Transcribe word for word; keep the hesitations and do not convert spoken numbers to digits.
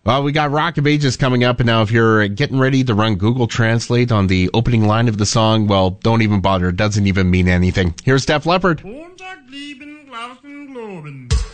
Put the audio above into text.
Well, we got Rock of Ages coming up, and now if you're getting ready to run Google Translate on the opening line of the song, well, don't even bother. It doesn't even mean anything. Here's Def Leppard.